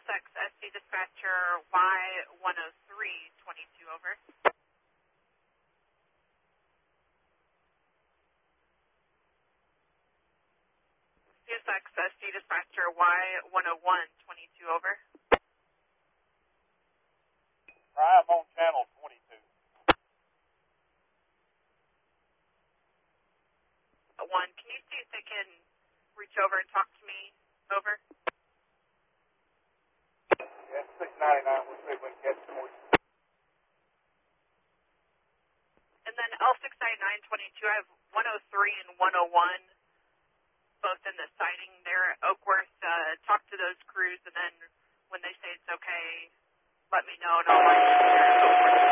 CSX SC dispatcher Y10322 over. CSX SC dispatcher Y10122 over. I'm on channel 22. One, can you see if they can reach over and talk to me? Over. Yeah, 699. We'll see if we can get it for you. And then L69922, I have 103 and 101, both in the sighting there at Oakworth. Talk to those crews, and then when they say it's okay, let me know, and I'll let you know.